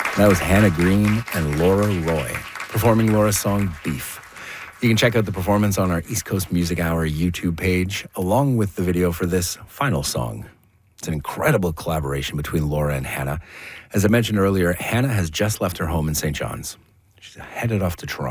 That was Hannah Green and Laura Roy performing Laura's song Beef. You can check out the performance on our East Coast Music Hour YouTube page, along with the video for this final song. It's an incredible collaboration between Laura and Hannah. As I mentioned earlier, Hannah has just left her home in St. John's. She's headed off to Toronto.